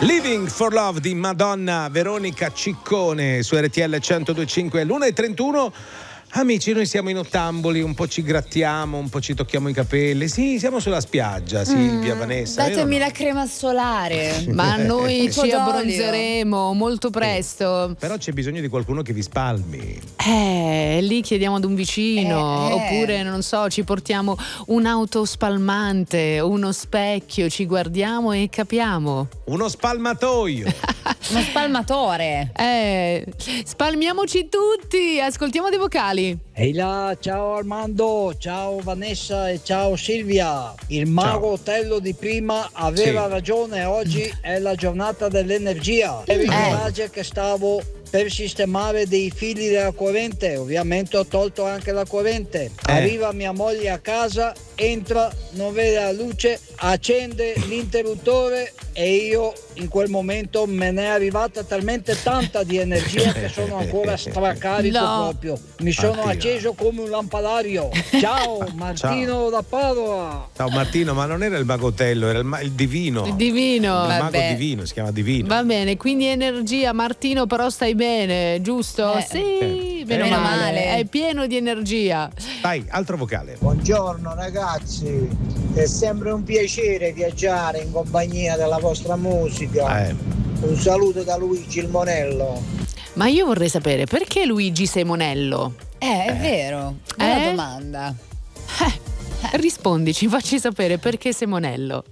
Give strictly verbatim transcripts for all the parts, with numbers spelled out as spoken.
Living for Love di Madonna Veronica Ciccone su R T L centodue e cinque all'una e trentuno. Amici, noi siamo in ottamboli, un po' ci grattiamo, un po' ci tocchiamo i capelli. Sì, siamo sulla spiaggia, Silvia, mm, Vanessa. Datemi la crema solare. Ma noi ci d'olio. abbronzeremo molto presto. Eh, però c'è bisogno di qualcuno che vi spalmi. Eh, lì chiediamo ad un vicino, Eh, eh. oppure non so, ci portiamo un'auto spalmante, uno specchio, ci guardiamo e capiamo. Uno spalmatoio. Uno spalmatore. Eh, spalmiamoci tutti, ascoltiamo dei vocali. Ehi là, ciao Armando, ciao Vanessa e ciao Silvia. Il mago Otello di prima aveva Sì. ragione, oggi è la giornata dell'energia. Ero in Eh. garage che stavo per sistemare dei fili della corrente, ovviamente ho tolto anche la corrente. Eh. Arriva mia moglie a casa, entra, non vede la luce, accende l'interruttore e io in quel momento me ne è arrivata talmente tanta di energia che sono ancora stracarico No. proprio. Mi sono Martino. acceso come un lampadario. Ciao, Martino da Padova. Ciao Martino, ma non era il magotello, era il, ma- il divino. Il divino. Il mago Vabbè. divino, si chiama divino. Va bene, quindi energia, Martino, però stai bene, giusto? Eh, sì, eh. meno, Meno male. male. È pieno di energia. Dai, altro vocale. Buongiorno ragazzi, è sempre un piacere viaggiare in compagnia della vostra musica. Eh. Un saluto da Luigi il Monello. Ma io vorrei sapere perché Luigi sei Monello? Eh, è vero. Buona Eh? domanda. Eh, rispondici, facci sapere perché sei Monello.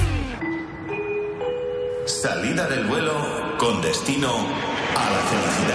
Salida del vuelo con destino a la felicidad.